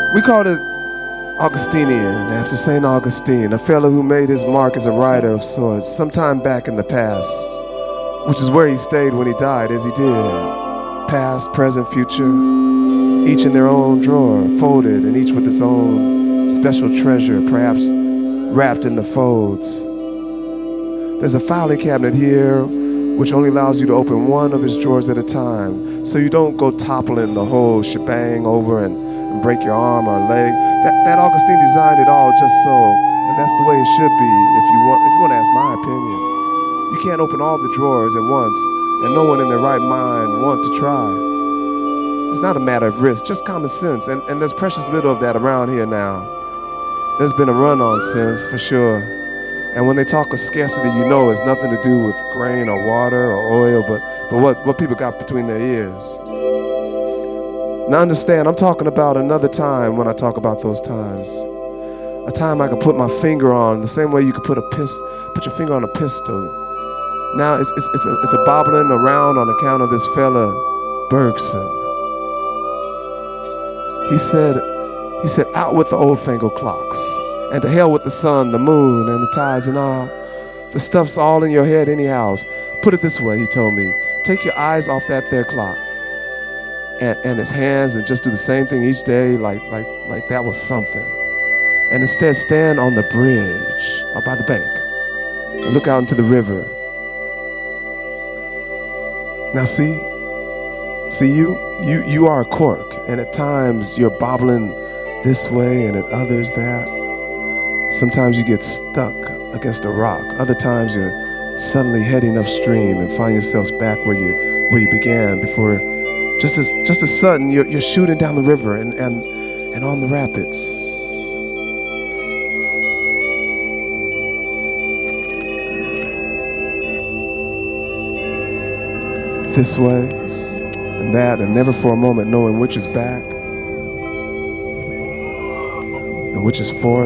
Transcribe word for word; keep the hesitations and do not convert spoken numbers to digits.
We called it Augustinian, after Saint Augustine, a fellow who made his mark as a writer of sorts sometime back in the past, which is where he stayed when he died, as he did. Past, present, future, each in their own drawer, folded, and each with its own special treasure, perhaps wrapped in the folds. There's a filing cabinet here which only allows you to open one of his drawers at a time, so you don't go toppling the whole shebang over and, and break your arm or leg. That, that Augustine designed it all just so, and that's the way it should be if you want, if you want to ask my opinion. You can't open all the drawers at once, and no one in their right mind want to try. It's not a matter of risk, just common sense, and, and there's precious little of that around here now. There's been a run on sense, for sure. And when they talk of scarcity, you know it's nothing to do with grain or water or oil, but, but what, what people got between their ears. Now understand, I'm talking about another time when I talk about those times. A time I could put my finger on, the same way you could put a pis- put your finger on a pistol. Now it's, it's, it's, a, it's a bobbling around on account of this fella, Bergson. He said, he said, out with the old fangled clocks. And to hell with the sun, the moon, and the tides and all. The stuff's all in your head anyhow. Put it this way, he told me. Take your eyes off that there clock. And, and his hands and just do the same thing each day like, like, like that was something. And instead stand on the bridge or by the bank and look out into the river. Now see, see you, you, you are a cork, and at times you're bobbling this way and at others that. Sometimes you get stuck against a rock. Other times you're suddenly heading upstream and find yourselves back where you where you began before. Just as just as sudden you're you're shooting down the river and and and on the rapids. This way and that, and never for a moment knowing which is back and which is forth.